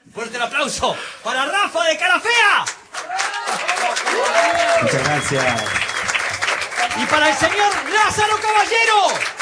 Fuerte el aplauso para Rafa de Carafea. Muchas gracias. Y para el señor Lázaro Caballero.